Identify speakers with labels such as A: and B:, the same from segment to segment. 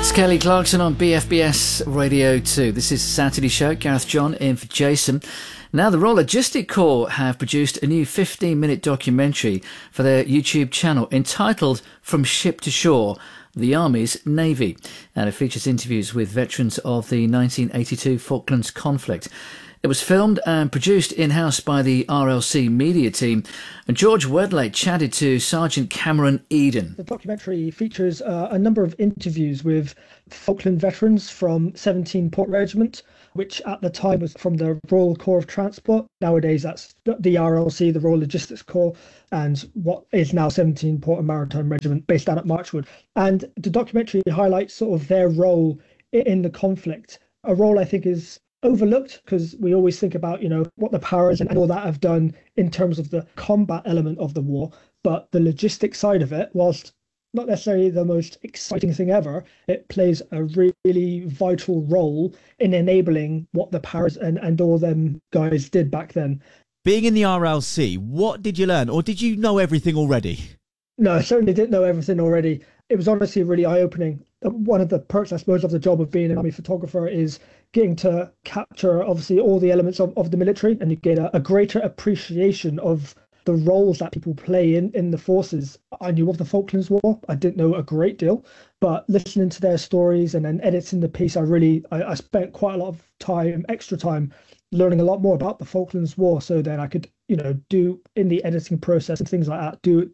A: Kelly Clarkson on BFBS Radio 2. This is Saturday Show. Gareth John in for Jason. Now, the Royal Logistic Corps have produced a new 15-minute documentary for their YouTube channel entitled From Ship to Shore, the Army's Navy. And it features interviews with veterans of the 1982 Falklands conflict. It was filmed and produced in-house by the RLC media team, and George Wedley chatted to Sergeant Cameron Eden.
B: The documentary features a number of interviews with Falkland veterans from 17 Port Regiment, which at the time was from the Royal Corps of Transport. Nowadays that's the RLC, the Royal Logistics Corps, and what is now 17 Port and Maritime Regiment based down at Marchwood. And the documentary highlights sort of their role in the conflict, a role I think is overlooked because we always think about, what the powers and all that have done in terms of the combat element of the war. But the logistic side of it, whilst not necessarily the most exciting thing ever, it plays a really vital role in enabling what the powers and all them guys did back then.
C: Being in the RLC, what did you learn? Or did you know everything already?
B: No, I certainly didn't know everything already. It was honestly really eye-opening. One of the perks, I suppose, of the job of being an army photographer is getting to capture, obviously, all the elements of the military, and you get a greater appreciation of the roles that people play in the forces. I knew of the Falklands War. I didn't know a great deal, but listening to their stories and then editing the piece, I spent quite a lot of time, extra time, learning a lot more about the Falklands War, so then I could, do in the editing process and things like that, do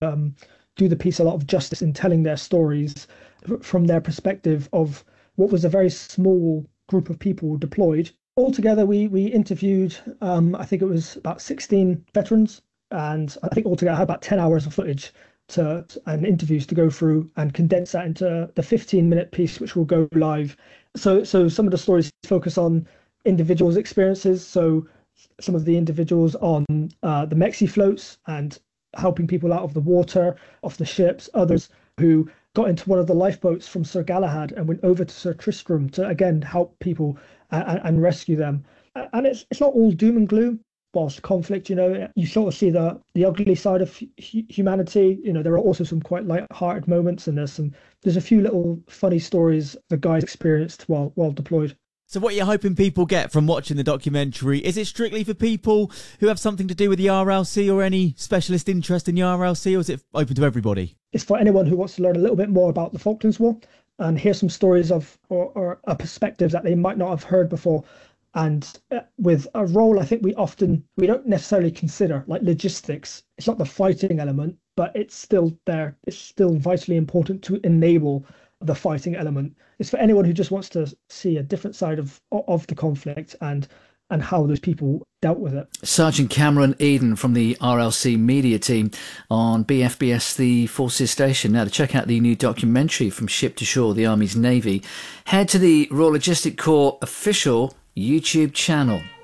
B: the piece a lot of justice in telling their stories from their perspective of what was a very small group of people deployed. Altogether, we interviewed, I think it was about 16 veterans, and I think altogether I had about 10 hours of footage and interviews to go through and condense that into the 15-minute piece, which will go live. So some of the stories focus on individuals' experiences. So some of the individuals on the Mexi floats and helping people out of the water, off the ships, others who got into one of the lifeboats from Sir Galahad and went over to Sir Tristram to, again, help people and rescue them. And it's not all doom and gloom. Whilst conflict, you sort of see the ugly side of humanity. There are also some quite light-hearted moments, and there's a few little funny stories the guys experienced while deployed.
C: So what are you hoping people get from watching the documentary? Is it strictly for people who have something to do with the RLC or any specialist interest in the RLC, or is it open to everybody?
B: It's for anyone who wants to learn a little bit more about the Falklands War and hear some stories or a perspective that they might not have heard before. And with a role I think we don't necessarily consider, like logistics. It's not the fighting element, but it's still there. It's still vitally important to enable the fighting element. It's for anyone who just wants to see a different side of the conflict and how those people dealt with it.
A: Sergeant Cameron Eden from the RLC media team on BFBS, the Forces Station. Now, to check out the new documentary From Ship to Shore, the Army's Navy, head to the Royal Logistic Corps official YouTube channel.